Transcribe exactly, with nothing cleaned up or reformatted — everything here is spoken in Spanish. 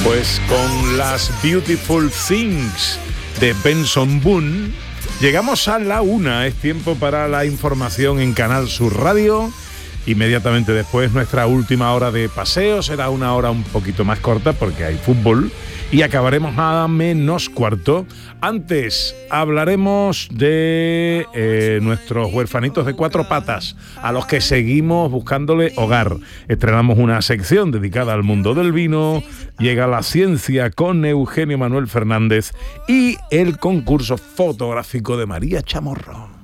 Pues con las Beautiful Things de Benson Boone llegamos a la una. Es tiempo para la información en Canal Sur Radio. Inmediatamente después nuestra última hora de paseo será una hora un poquito más corta porque hay fútbol y acabaremos a menos cuarto. Antes hablaremos de eh, nuestros huerfanitos de cuatro patas a los que seguimos buscándole hogar. Estrenamos una sección dedicada al mundo del vino, llega la ciencia con Eugenio Manuel Fernández y el concurso fotográfico de María Chamorro.